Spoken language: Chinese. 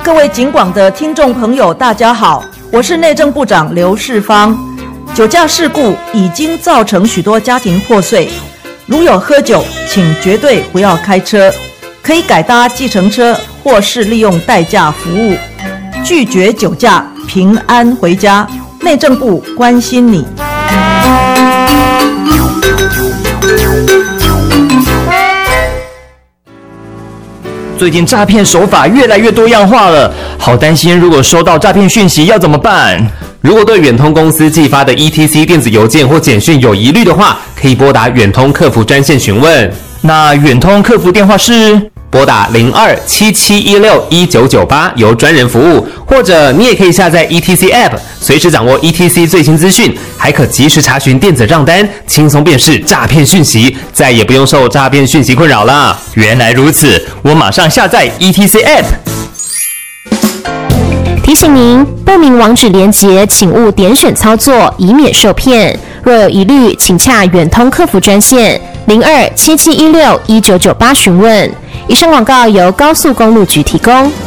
各位警广的听众朋友，大家好，我是内政部长刘世芳。酒驾事故已经造成许多家庭破碎，如有喝酒，请绝对不要开车，可以改搭计程车或是利用代驾服务，拒绝酒驾，平安回家。内政部关心你。 最近诈骗手法越来越多样化了，好担心如果收到诈骗讯息要怎么办？ 如果对远通公司寄发的 ETC 电子邮件或简讯有疑虑的话，可以拨打远通客服专线询问。 那远通客服电话是拨打0277161998，由专人服务，或者你也可以下载 ETC App， 随时掌握 ETC 最新资讯，还可及时查询电子账单，轻松辨识诈骗讯息，再也不用受诈骗讯息困扰了。 原来如此，我马上下载 ETC App。 提醒您，不明网址连结请勿点选操作，以免受骗。若有疑虑，请洽远通客服专线0277161998询问。以上广告由高速公路局提供。